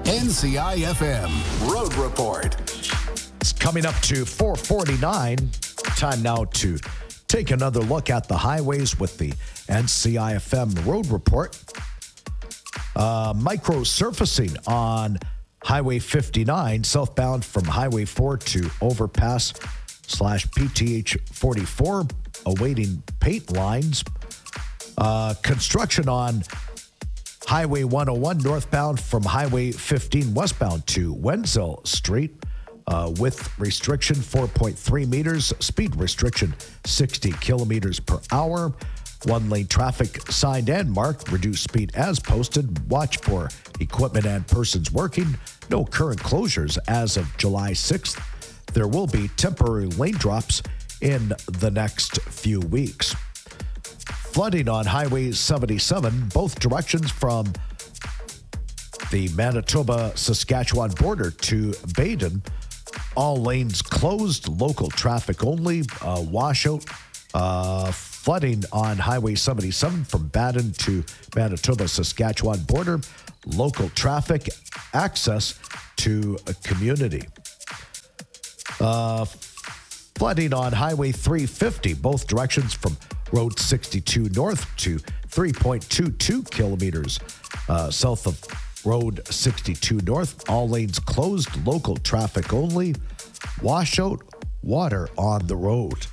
NCI-FM Road Report. It's coming up to 4:49. Time now to take another look at the highways with the NCI-FM Road Report. Micro surfacing on Highway 59, southbound from Highway 4 to overpass /PTH 44, awaiting paint lines. Construction on Highway 101 northbound from Highway 15 westbound to Wenzel Street. Width restriction 4.3 meters, speed restriction 60 kilometers per hour. One-lane traffic signed and marked, reduced speed as posted. Watch for equipment and persons working. No current closures as of July 6th. There will be temporary lane drops in the next few weeks. Flooding on Highway 77, both directions from the Manitoba-Saskatchewan border to Baden. All lanes closed, local traffic only. Washout. Flooding on Highway 77 from Baden to Manitoba-Saskatchewan border. Local traffic, access to a community. Flooding on Highway 350, both directions from Road 62 north to 3.22 kilometers south of Road 62 north. All lanes closed, local traffic only. Washout, water on the road.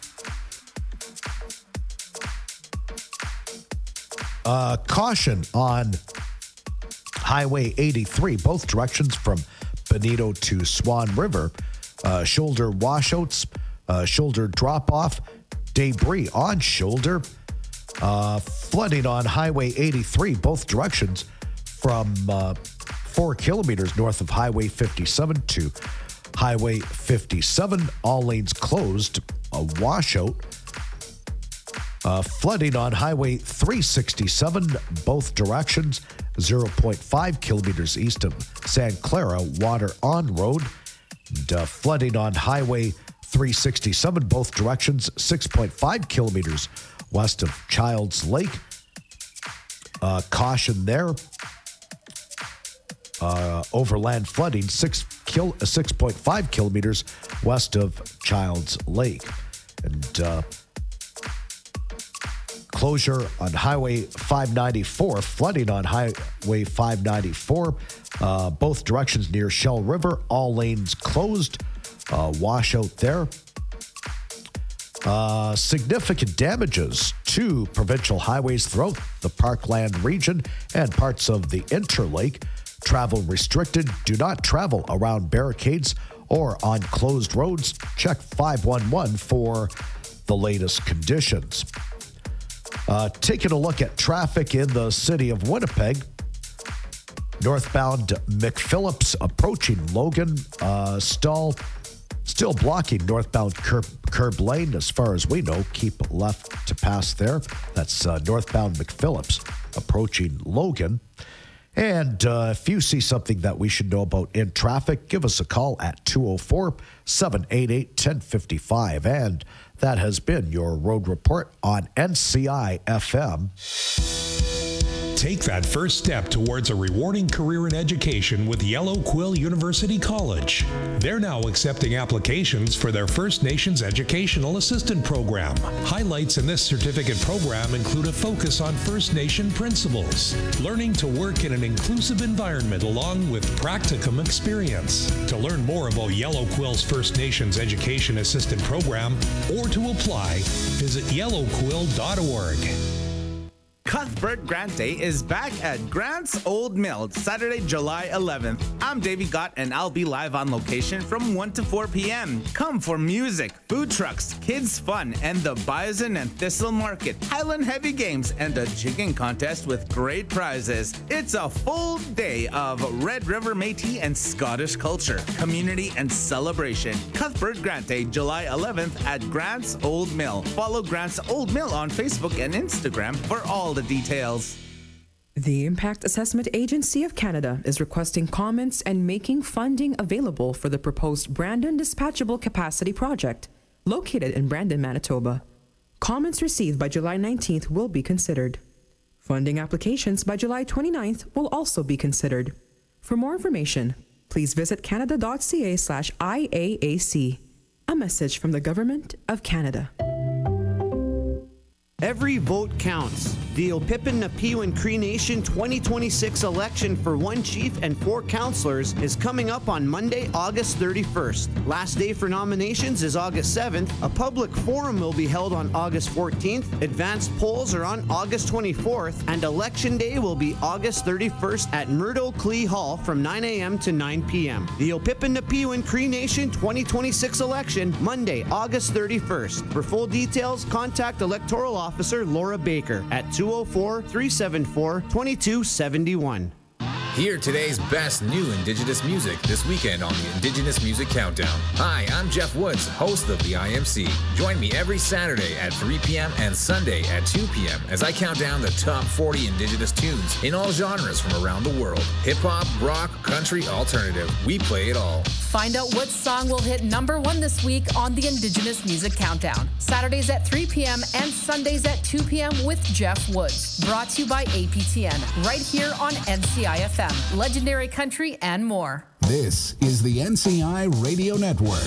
Caution on Highway 83, both directions from Benito to Swan River. Shoulder washouts, shoulder drop-off, debris on shoulder. Flooding on Highway 83, both directions from 4 kilometers north of Highway 57 to Highway 57. All lanes closed. A washout. Flooding on Highway 367, both directions, 0.5 kilometers east of San Clara, water on road. And, flooding on Highway 367, both directions, 6.5 kilometers west of Childs Lake. Caution there. Overland flooding, 6.5 kilometers west of Childs Lake. And closure on Highway 594, flooding on Highway 594, both directions near Shell River, all lanes closed, washout there. Significant damages to provincial highways throughout the Parkland region and parts of the Interlake. Travel restricted. Do not travel around barricades or on closed roads. Check 511 for the latest conditions. Taking a look at traffic in the city of Winnipeg. Northbound McPhillips approaching Logan. Still blocking northbound curb lane as far as we know. Keep left to pass there. That's northbound McPhillips approaching Logan. And if you see something that we should know about in traffic, give us a call at 204-788-1055. And that has been your road report on NCI-FM. Take that first step towards a rewarding career in education with Yellow Quill University College. They're now accepting applications for their First Nations Educational Assistant Program. Highlights in this certificate program include a focus on First Nation principles, learning to work in an inclusive environment along with practicum experience. To learn more about Yellow Quill's First Nations Education Assistant Program or to apply, visit yellowquill.org. Cuthbert Grant Day is back at Grant's Old Mill, Saturday, July 11th. I'm Davey Gott, and I'll be live on location from 1 to 4 p.m. Come for music, food trucks, kids fun, and the Bison and Thistle Market, Highland Heavy Games, and a jigging contest with great prizes. It's a full day of Red River Métis and Scottish culture, community, and celebration. Cuthbert Grant Day, July 11th at Grant's Old Mill. Follow Grant's Old Mill on Facebook and Instagram for all the details. The Impact Assessment Agency of Canada is requesting comments and making funding available for the proposed Brandon Dispatchable Capacity Project, located in Brandon, Manitoba. Comments received by July 19th will be considered. Funding applications by July 29th will also be considered. For more information, please visit canada.ca/IAAC. A message from the Government of Canada. Every vote counts. The Opipin Napiwin Cree Nation 2026 election for one chief and 4 councillors is coming up on Monday, August 31st. Last day for nominations is August 7th. A public forum will be held on August 14th. Advanced polls are on August 24th. And Election Day will be August 31st at Murdo Clee Hall from 9 a.m. to 9 p.m. The Opipin Napiwin Cree Nation 2026 election, Monday, August 31st. For full details, contact Electoral Officer Laura Baker at 204-374-2271. Hear today's best new Indigenous music this weekend on the Indigenous Music Countdown. Hi, I'm Jeff Woods, host of the IMC. Join me every Saturday at 3 p.m. and Sunday at 2 p.m. as I count down the top 40 Indigenous tunes in all genres from around the world. Hip-hop, rock, country, alternative. We play it all. Find out what song will hit #1 this week on the Indigenous Music Countdown. Saturdays at 3 p.m. and Sundays at 2 p.m. with Jeff Woods. Brought to you by APTN, right here on NCIFM. Legendary country and more. This is the NCI Radio Network.